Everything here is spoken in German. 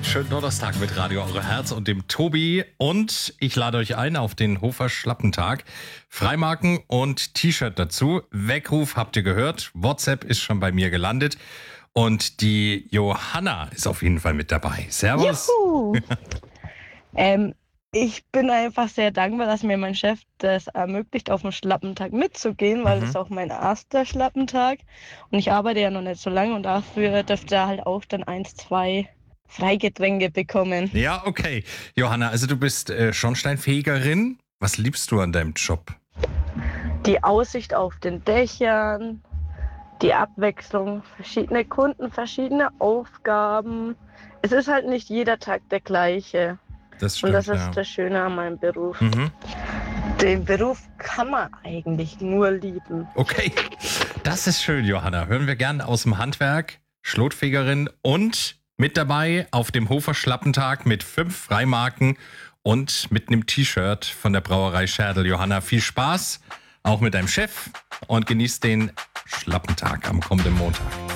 schönen Donnerstag mit Radio Eure Herz und dem Tobi. Und ich lade euch ein auf den Hofer Schlappentag. Freimarken und T-Shirt dazu. Weckruf habt ihr gehört. WhatsApp ist schon bei mir gelandet. Und die Johanna ist auf jeden Fall mit dabei. Servus. Juhu. Ich bin einfach sehr dankbar, dass mir mein Chef das ermöglicht, auf den Schlappentag mitzugehen, weil das ist auch mein erster Schlappentag. Und ich arbeite ja noch nicht so lange und dafür dürfte er halt auch dann 1, 2 Freigetränke bekommen. Ja, okay. Johanna, also du bist Schornsteinfegerin. Was liebst du an deinem Job? Die Aussicht auf den Dächern, die Abwechslung, verschiedene Kunden, verschiedene Aufgaben. Es ist halt nicht jeder Tag der gleiche. Das stimmt, und das ist ja. das Schöne an meinem Beruf. Den Beruf kann man eigentlich nur lieben. Okay, das ist schön, Johanna. Hören wir gern aus dem Handwerk. Schlotfegerin und mit dabei auf dem Hofer Schlappentag mit 5 Freimarken und mit einem T-Shirt von der Brauerei Scherdel. Johanna, viel Spaß, auch mit deinem Chef und genießt den Schlappentag am kommenden Montag.